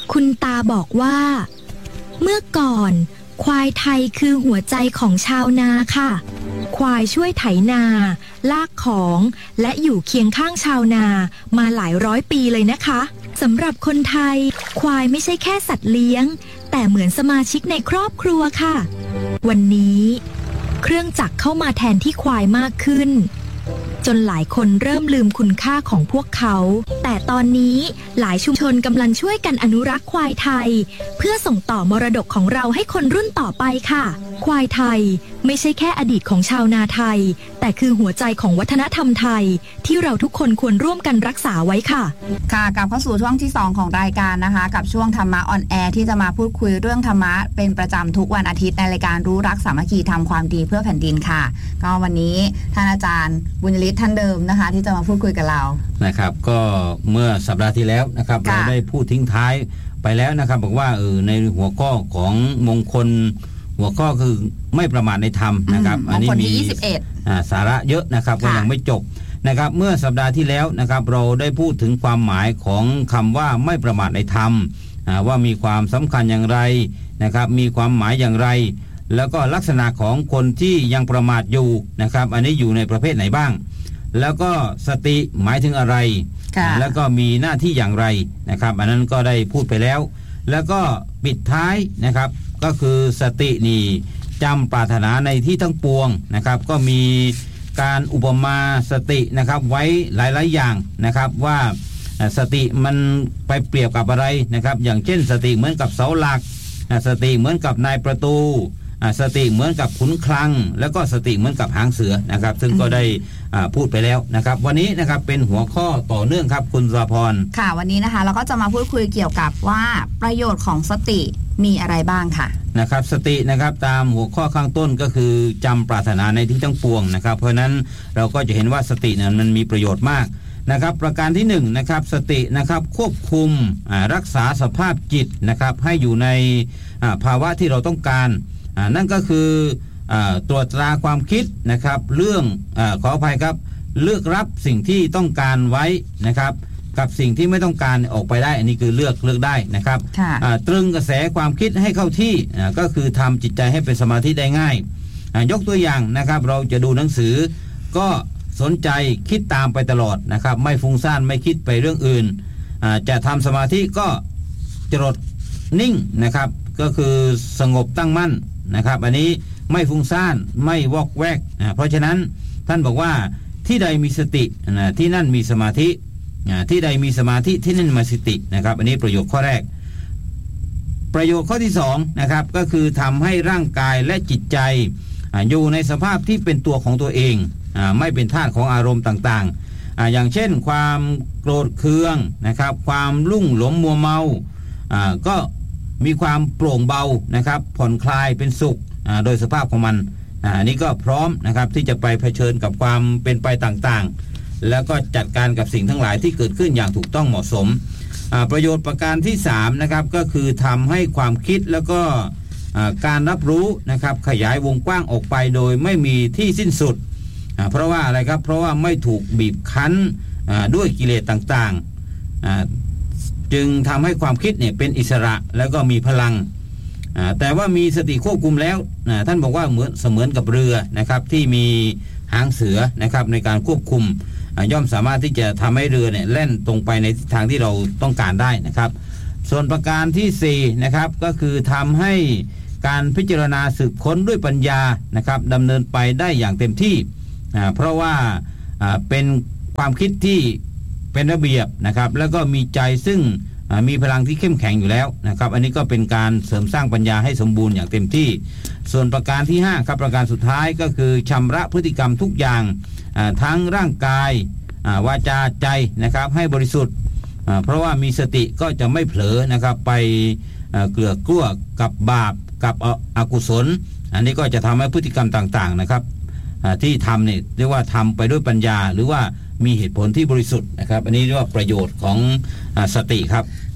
คุณตาบอกว่าเมื่อก่อนควายไทยคือหัวใจของชาวนาค่ะควายช่วยไถนาลากของและอยู่เคียงข้างชาวนามาหลายร้อยปีเลยนะคะสำหรับคนไทยควายไม่ใช่แค่สัตว์เลี้ยงแต่เหมือนสมาชิกในครอบครัวค่ะวันนี้เครื่องจักรเข้ามาแทนที่ควายมากขึ้นจนหลายคนเริ่มลืมคุณค่าของพวกเขาแต่ตอนนี้หลายชุมชนกำลังช่วยกันอนุรักษ์ควายไทยเพื่อส่งต่อมรดกของเราให้คนรุ่นต่อไปค่ะควายไทยไม่ใช่แค่อดีตของชาวนาไทยแต่คือหัวใจของวัฒนธรรมไทยที่เราทุกคนควรร่วมกันรักษาไว้ค่ะค่ะกลับเข้าสู่ช่วงที่2ของรายการนะคะกับช่วงธรรมะออนแอร์ที่จะมาพูดคุยเรื่องธรรมะเป็นประจำทุกวันอาทิตย์ในรายการรู้รักสามัคคีทำความดีเพื่อแผ่นดินค่ะก็วันนี้ท่านอาจารย์บุญยฤทธิ์ท่านเดิมนะคะที่จะมาพูดคุยกับเรานะครับก็เมื่อสัปดาห์ที่แล้วนะครับเราได้พูดทิ้งท้ายไปแล้วนะครับบอกว่าในหัวข้อของมงคลหัวข้อคือไม่ประมาทในธรรมนะครับอันนี้มีสาระเยอะนะครับก็ยังไม่จบนะครับเมื่อสัปดาห์ที่แล้วนะครับเราได้พูดถึงความหมายของคำว่าไม่ประมาทในธรรมว่ามีความสำคัญอย่างไรนะครับมีความหมายอย่างไรแล้วก็ลักษณะของคนที่ยังประมาทอยู่นะครับอันนี้อยู่ในประเภทไหนบ้างแล้วก็สติหมายถึงอะไรแล้วก็มีหน้าที่อย่างไรนะครับอันนั้นก็ได้พูดไปแล้วแล้วก็ปิดท้ายนะครับก็คือสตินี่จำปรารถนาในที่ทั้งปวงนะครับก็มีการอุปมาสตินะครับไว้หลายๆอย่างนะครับว่าสติมันไปเปรียบกับอะไรนะครับอย่างเช่นสติเหมือนกับเสาหลักสติเหมือนกับนายประตูสติเหมือนกับขุนคลังแล้วก็สติเหมือนกับหางเสือนะครับซึ่งก็ได้พูดไปแล้วนะครับวันนี้นะครับเป็นหัวข้อต่อเนื่องครับคุณสุภาพรค่ะวันนี้นะคะเราก็จะมาพูดคุยเกี่ยวกับว่าประโยชน์ของสติมีอะไรบ้างค่ะนะครับสตินะครับตามหัวข้อข้างต้นก็คือจำปรารถนาในที่ทั้งปวงนะครับเพราะนั้นเราก็จะเห็นว่าสตินั้นมันมีประโยชน์มากนะครับประการที่1นะครับสตินะครับควบคุมรักษาสภาพจิตนะครับให้อยู่ในภาวะที่เราต้องการนั่นก็คือตรวจตราความคิดนะครับเรื่องขออภัยครับเลือกรับสิ่งที่ต้องการไว้นะครับกับสิ่งที่ไม่ต้องการออกไปได้อันนี้คือเลือกได้นะครับตรึงกระแสความคิดให้เข้าที่ก็คือทำจิตใจให้เป็นสมาธิได้ง่ายยกตัวอย่างนะครับเราจะดูหนังสือก็สนใจคิดตามไปตลอดนะครับไม่ฟุ้งซ่านไม่คิดไปเรื่องอื่นจะทำสมาธิก็จดนิ่งนะครับก็คือสงบตั้งมั่นนะครับอันนี้ไม่ฟุ้งซ่านไม่วอกแวกเพราะฉะนั้นท่านบอกว่าที่ใดมีสติที่นั่นมีสมาธิที่ใดมีสมาธิที่นั่นมีสตินะครับอันนี้ประโยชน์ข้อแรกประโยชน์ข้อที่2นะครับก็คือทำให้ร่างกายและจิตใจอยู่ในสภาพที่เป็นตัวของตัวเองไม่เป็นทาสของอารมณ์ต่างๆอย่างเช่นความโกรธเคืองนะครับความลุ่มหลงมัวเมาก็มีความโปร่งเบานะครับผ่อนคลายเป็นสุขโดยสภาพของมันอันนี้ก็พร้อมนะครับที่จะไปเผชิญกับความเป็นไปต่างๆแล้วก็จัดการกับสิ่งทั้งหลายที่เกิดขึ้นอย่างถูกต้องเหมาะสมประโยชน์ประการที่3นะครับก็คือทำให้ความคิดแล้วก็การรับรู้นะครับขยายวงกว้างออกไปโดยไม่มีที่สิ้นสุดเพราะว่าอะไรครับเพราะว่าไม่ถูกบีบคั้นด้วยกิเลสต่างๆจึงทำให้ความคิดเนี่ยเป็นอิสระแล้วก็มีพลังแต่ว่ามีสติควบคุมแล้วท่านบอกว่าเสมือนกับเรือนะครับที่มีหางเสือนะครับในการควบคุมย่อมสามารถที่จะทำให้เรือเนี่ยแล่นตรงไปในทิศทางที่เราต้องการได้นะครับส่วนประการที่4นะครับก็คือทำให้การพิจารณาสืบค้นด้วยปัญญานะครับดำเนินไปได้อย่างเต็มที่เพราะว่าเป็นความคิดที่เป็นระเบียบนะครับแล้วก็มีใจซึ่งมีพลังที่เข้มแข็งอยู่แล้วนะครับอันนี้ก็เป็นการเสริมสร้างปัญญาให้สมบูรณ์อย่างเต็มที่ส่วนประการที่5ครับประการสุดท้ายก็คือชำระพฤติกรรมทุกอย่างทั้งร่างกายวาจาใจนะครับให้บริสุทธิ์เพราะว่ามีสติก็จะไม่เผลอนะครับไปเกลือกลั้วกับบาปกับอกุศลอันนี้ก็จะทำให้พฤติกรรมต่างๆนะครับที่ทำเนี่ยเรียกว่าทำไปด้วยปัญญาหรือว่ามีเหตุผลที่บริสุทธิ์นะครับอันนี้เรียกว่าประโยชน์ของสติครับ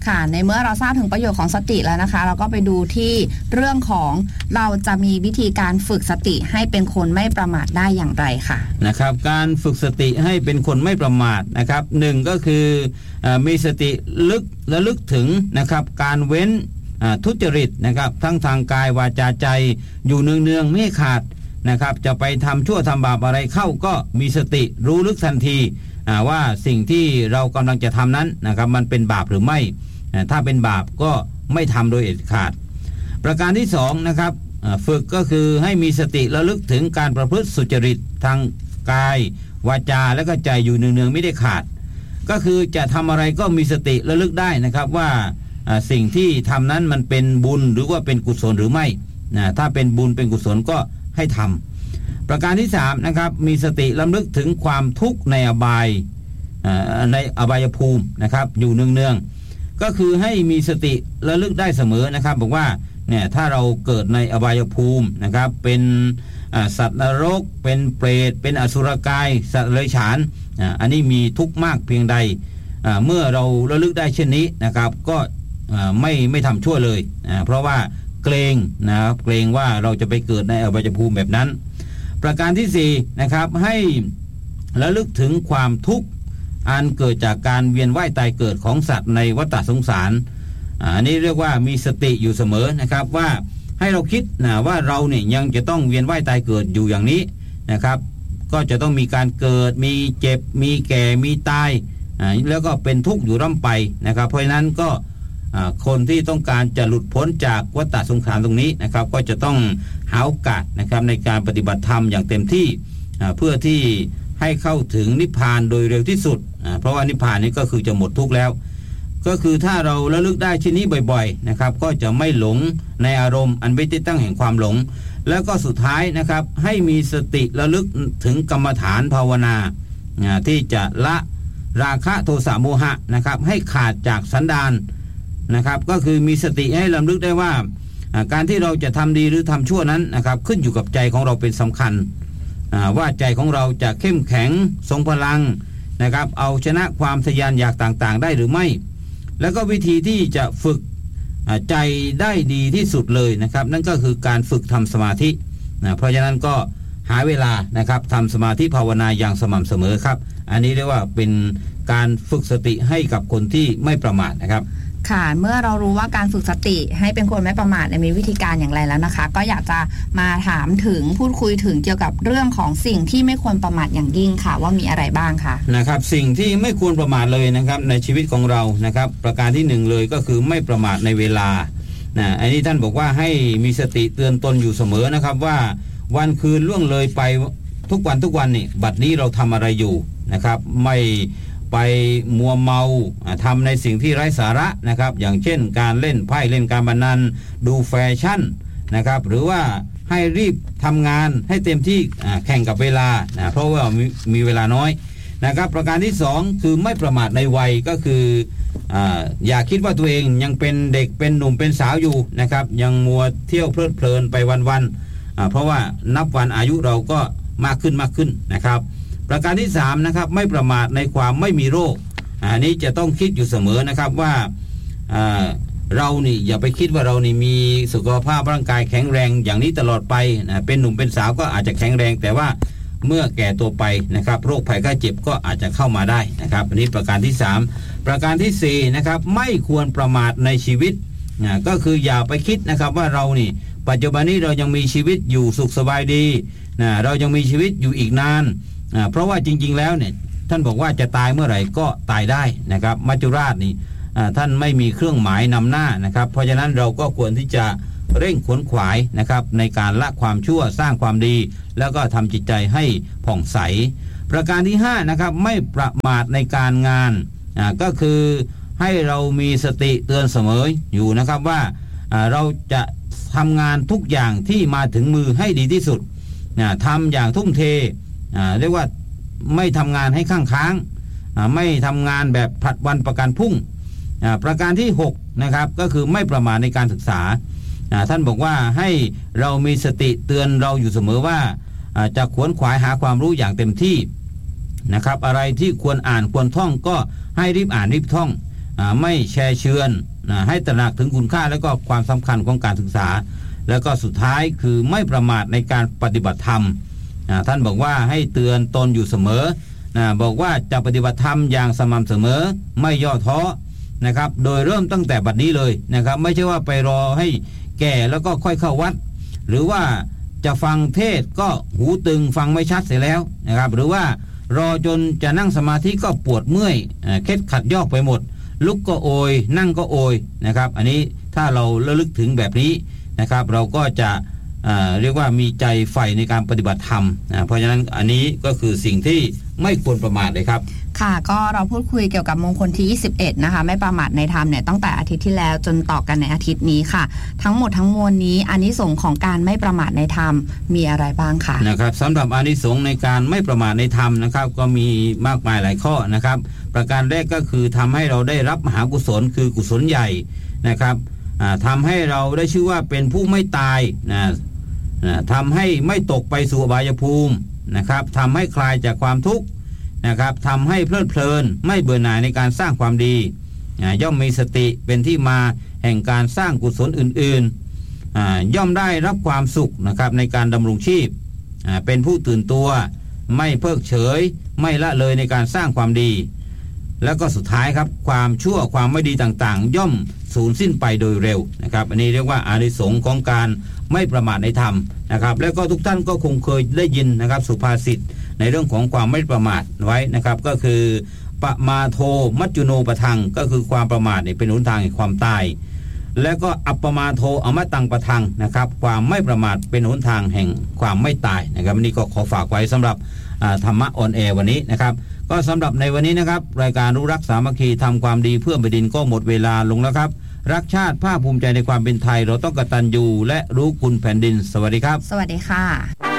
ค่ะในเมื่อเราทราบถึงประโยชน์ของสติแล้วนะคะเราก็ไปดูที่เรื่องของเราจะมีวิธีการฝึกสติให้เป็นคนไม่ประมาทได้อย่างไรค่ะนะครับการฝึกสติให้เป็นคนไม่ประมาทนะครับหนึ่งก็คือมีสติระลึกถึงนะครับการเว้นทุจริตนะครับทั้งทางกายวาจาใจอยู่เนืองๆไม่ขาดนะครับจะไปทำชั่วทำบาปอะไรเข้าก็มีสติรู้ลึกทันทีว่าสิ่งที่เรากำลังจะทำนั้นนะครับมันเป็นบาปหรือไม่ถ้าเป็นบาปก็ไม่ทำโดยเด็ดขาดประการที่สองนะครับฝึกก็คือให้มีสติระลึกถึงการประพฤติสุจริตทางกายวาจาและก็ใจอยู่เนืองๆไม่ได้ขาดก็คือจะทำอะไรก็มีสติระลึกได้นะครับว่าสิ่งที่ทำนั้นมันเป็นบุญหรือว่าเป็นกุศลหรือไม่ถ้าเป็นบุญเป็นกุศลก็ให้ทำประการที่สามนะครับมีสติระลึกถึงความทุกข์ในอบายภูมินะครับอยู่เนืองๆก็คือให้มีสติระลึกได้เสมอนะครับบอกว่าเนี่ยถ้าเราเกิดในอบายภูมินะครับเป็นสัตว์นรกเป็นเปรตเป็นอสุรกายสัตว์เดรัจฉานอันนี้มีทุกข์มากเพียงใดเมื่อเราระลึกได้เช่นนี้นะครับก็ไม่ทำชั่วเลยเพราะว่าเกรงนะครับเกรงว่าเราจะไปเกิดในอบายภูมิแบบนั้นประการที่สี่นะครับให้ระลึกถึงความทุกข์อันเกิดจากการเวียนว่ายตายเกิดของสัตว์ในวัฏสงสารอันนี้เรียกว่ามีสติอยู่เสมอนะครับว่าให้เราคิดนะว่าเราเนี่ยยังจะต้องเวียนว่ายตายเกิดอยู่อย่างนี้นะครับก็จะต้องมีการเกิดมีเจ็บมีแก่มีตายแล้วก็เป็นทุกข์อยู่ร่ำไปนะครับเพราะฉะนั้นก็คนที่ต้องการจะหลุดพ้นจากวัฏสงสารตรงนี้นะครับก็จะต้องหาโอกาสนะครับในการปฏิบัติธรรมอย่างเต็มที่เพื่อที่ให้เข้าถึงนิพพานโดยเร็วที่สุดเพราะว่านิพพานนี้ก็คือจะหมดทุกข์แล้วก็คือถ้าเราระลึกได้ที่นี้บ่อยๆนะครับก็จะไม่หลงในอารมณ์อันเป็นที่ตั้งแห่งความหลงแล้วก็สุดท้ายนะครับให้มีสติระลึกถึงกรรมฐานภาวนาที่จะละราคะโทสะโมหะนะครับให้ขาดจากสันดานนะครับก็คือมีสติให้ระลึกได้ว่าการที่เราจะทำดีหรือทำชั่วนั้นนะครับขึ้นอยู่กับใจของเราเป็นสำคัญว่าใจของเราจะเข้มแข็งทรงพลังนะครับเอาชนะความทะยานอยากต่างๆได้หรือไม่แล้วก็วิธีที่จะฝึกใจได้ดีที่สุดเลยนะครับนั่นก็คือการฝึกทำสมาธิเพราะฉะนั้นก็หาเวลานะครับทำสมาธิภาวนาอย่างสม่ำเสมอครับอันนี้เรียกว่าเป็นการฝึกสติให้กับคนที่ไม่ประมาทนะครับค่ะเมื่อเรารู้ว่าการฝึกสติให้เป็นคนไม่ประมาทมีวิธีการอย่างไรแล้วนะคะก็อยากจะมาถามถึงพูดคุยถึงเกี่ยวกับเรื่องของสิ่งที่ไม่ควรประมาทอย่างยิ่งค่ะว่ามีอะไรบ้างคะนะครับสิ่งที่ไม่ควรประมาทเลยนะครับในชีวิตของเรานะครับประการที่หนึ่งเลยก็คือไม่ประมาทในเวลาอันนี้ท่านบอกว่าให้มีสติเตือนตนอยู่เสมอนะครับว่าวันคืนล่วงเลยไปทุกวันนี่บัดนี้เราทำอะไรอยู่นะครับไม่ไปมัวเมาทำในสิ่งที่ไร้สาระนะครับอย่างเช่นการเล่นไพ่เล่นการพนันดูแฟชั่นนะครับหรือว่าให้รีบทำงานให้เต็มที่แข่งกับเวลาเพราะว่ามีเวลาน้อยนะครับประการที่สองคือไม่ประมาทในวัยก็คืออย่าคิดว่าตัวเองยังเป็นเด็กเป็นหนุ่มเป็นสาวอยู่นะครับยังมัวเที่ยวเพลิดเพลินไปวันๆเพราะว่านับวันอายุเราก็มากขึ้นนะครับประการที่3นะครับไม่ประมาทในความไม่มีโรคอันนี้จะต้องคิดอยู่เสมอนะครับว่าเรานี่อย่าไปคิดว่าเรานี่มีสุขภาพร่างกายแข็งแรงอย่างนี้ตลอดไปเป็นหนุ่มเป็นสาวก็อาจจะแข็งแรงแต่ว่าเมื่อแก่ตัวไปนะครับโรคภัยไข้เจ็บก็อาจจะเข้ามาได้นะครับอันนี้ประการที่3ประการที่4นะครับไม่ควรประมาทในชีวิตก็คืออย่าไปคิดนะครับว่าเรานี่ปัจจุบันนี้เรายังมีชีวิตอยู่สุขสบายดีเรายังมีชีวิตอยู่อีกนานเพราะว่าจริงๆแล้วเนี่ยท่านบอกว่าจะตายเมื่อไหร่ก็ตายได้นะครับมัจจุราชนี่ท่านไม่มีเครื่องหมายนำหน้านะครับเพราะฉะนั้นเราก็ควรที่จะเร่งขวนขวายนะครับในการละความชั่วสร้างความดีแล้วก็ทำจิตใจให้ผ่องใสประการที่5นะครับไม่ประมาทในการงานก็คือให้เรามีสติเตือนเสมออยู่นะครับว่าเราจะทำงานทุกอย่างที่มาถึงมือให้ดีที่สุดทำอย่างทุ่มเทเรียกว่าไม่ทำงานให้ข้างค้างไม่ทำงานแบบผลัดวันประกันพรุ่งประการที่6นะครับก็คือไม่ประมาทในการศึกษาท่านบอกว่าให้เรามีสติเตือนเราอยู่เสมอว่าจะขวนขวายหาความรู้อย่างเต็มที่นะครับอะไรที่ควรอ่านควรท่องก็ให้รีบอ่านรีบท่องไม่แช่เชือนให้ตระหนักถึงคุณค่าและก็ความสำคัญของการศึกษาแล้วก็สุดท้ายคือไม่ประมาทในการปฏิบัติธรรมท่านบอกว่าให้เตือนตนอยู่เสมอบอกว่าจะปฏิบัติธรรมอย่างสม่ำเสมอไม่ย่อท้อนะครับโดยเริ่มตั้งแต่บัดนี้เลยนะครับไม่ใช่ว่าไปรอให้แก่แล้วก็ค่อยเข้าวัดหรือว่าจะฟังเทศก็หูตึงฟังไม่ชัดเสียแล้วนะครับหรือว่ารอจนจะนั่งสมาธิก็ปวดเมื่อยเคล็ดขัดยอกไปหมดลุกก็โอยนั่งก็โอยนะครับอันนี้ถ้าเราระลึกถึงแบบนี้นะครับเราก็จะเรียกว่ามีใจใฝ่ในการปฏิบัติธรรมเพราะฉะนั้นอันนี้ก็คือสิ่งที่ไม่ควรประมาทเลยครับค่ะก็เราพูดคุยเกี่ยวกับมงคลที่21นะคะไม่ประมาทในธรรมเนี่ยตั้งแต่อาทิตย์ที่แล้วจนต่อกันในอาทิตย์นี้ค่ะทั้งหมดทั้งมวลนี้อานิสงส์ของการไม่ประมาทในธรรมมีอะไรบ้างคะนะครับสำหรับอานิสงส์ในการไม่ประมาทในธรรมนะครับก็มีมากมายหลายข้อนะครับประการแรกก็คือทำให้เราได้รับมหากุศลคือกุศลใหญ่นะครับทำให้เราได้ชื่อว่าเป็นผู้ไม่ตายทำให้ไม่ตกไปสู่อบายภูมินะครับทำให้คลายจากความทุกข์นะครับทำให้เพลิดเพลินไม่เบื่อหน่ายในการสร้างความดีย่อมมีสติเป็นที่มาแห่งการสร้างกุศลอื่นๆย่อมได้รับความสุขนะครับในการดำรงชีพเป็นผู้ตื่นตัวไม่เพิกเฉยไม่ละเลยในการสร้างความดีแล้วก็สุดท้ายครับความชั่วความไม่ดีต่างๆย่อมสูญสิ้นไปโดยเร็วนะครับอันนี้เรียกว่าอานิสงส์ของการไม่ประมาทในธรรมนะครับแล้วก็ทุกท่านก็คงเคยได้ยินนะครับสุภาษิตในเรื่องของความไม่ประมาทไว้นะครับก็คือปมาโทมัจจุโนปทังก็คือความประมาทเป็นหนทางแห่งความตายและก็อัปปมาโทอมตังปทังนะครับความไม่ประมาทเป็นหนทางแห่งความไม่ตายนะครับวันนี้ก็ขอฝากไว้สำหรับธรรมะออนแอร์วันนี้นะครับก็สำหรับในวันนี้นะครับรายการรู้รักสามัคคีทำความดีเพื่อแผ่นดินก็หมดเวลาลงแล้วครับรักชาติภาคภูมิใจในความเป็นไทยเราต้องกตัญญูและรู้คุณแผ่นดินสวัสดีครับสวัสดีค่ะ